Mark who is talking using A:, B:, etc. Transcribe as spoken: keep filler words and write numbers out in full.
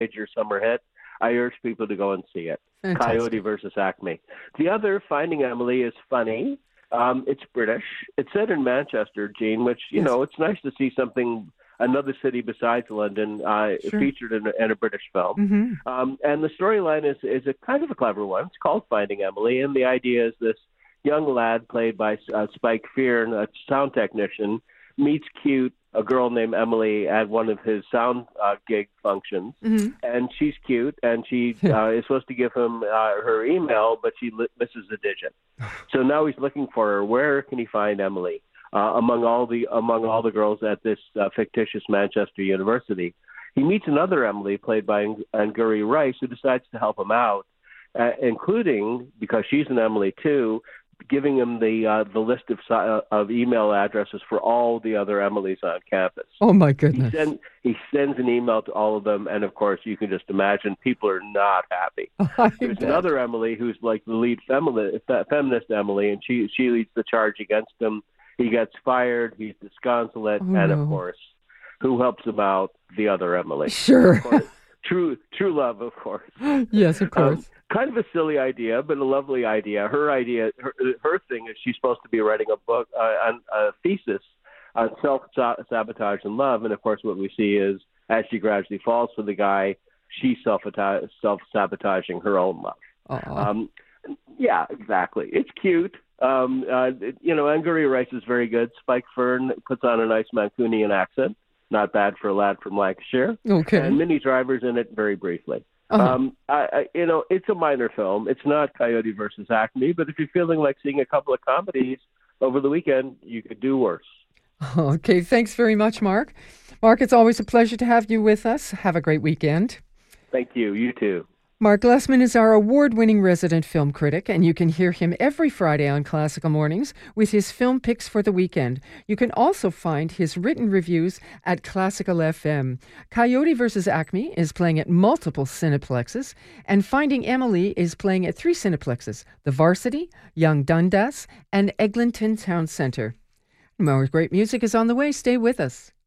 A: major summer hit. I urge people to go and see it.
B: Fantastic.
A: Coyote versus Acme. The other, Finding Emily, is funny. Um, it's British. It's set in Manchester, Gene, which, you
B: Yes.
A: know, it's nice to see something, another city besides London, uh,
B: Sure.
A: featured in a, in a British film.
B: Mm-hmm.
A: Um, and the storyline is, is a kind of a clever one. It's called Finding Emily, and the idea is this young lad played by uh, Spike Fearn, a sound technician, meets cute a girl named Emily at one of his sound uh, gig functions,
B: Mm-hmm.
A: and she's cute, and she uh, is supposed to give him uh, her email, but she li- misses a digit. So now he's looking for her. Where can he find Emily uh, among all the among all the girls at this uh, fictitious Manchester University? He meets another Emily, played by Ang- Anguri Rice, who decides to help him out, uh, including, because she's an Emily too, giving him the uh, the list of uh, of email addresses for all the other Emilys on campus.
B: Oh, my
A: He,
B: goodness.
A: send, he sends an email to all of them, and of course, you can just imagine people are not happy.
B: I
A: There's
B: bet.
A: another Emily who's like the lead feminist, feminist Emily, and she she leads the charge against him. He gets fired. He's disconsolate,
B: Oh,
A: and
B: no.
A: of course, who helps him out? The other Emily.
B: Sure.
A: Of course, true true love, of course.
B: Yes, of
A: Um,
B: course.
A: kind of a silly idea, but a lovely idea. Her idea, her, her thing is she's supposed to be writing a book, uh, on a thesis on self-sabotage and love. And of course, what we see is as she gradually falls for the guy, she's self self-sabotaging her own love.
B: Aw.
A: Um, yeah, exactly. It's cute. Um, uh, it- you know, Anguri Rice is very good. Spike Fearn puts on a nice Mancunian accent. Not bad for a lad from Lancashire.
B: Okay.
A: And Minnie Driver's in it very briefly.
B: Uh-huh.
A: Um, I, I, you know, it's a minor film. It's not Coyote versus Acme, but if you're feeling like seeing a couple of comedies over the weekend, you could do worse.
B: Okay, thanks very much, Mark. Mark, it's always a pleasure to have you with us. Have a great weekend.
A: Thank you. You too.
B: Mark Glessman is our award-winning resident film critic, and you can hear him every Friday on Classical Mornings with his film picks for the weekend. You can also find his written reviews at Classical F M. Coyote versus Acme is playing at multiple Cineplexes, and Finding Emily is playing at three Cineplexes, The Varsity, Young Dundas, and Eglinton Town Centre. More great music is on the way. Stay with us.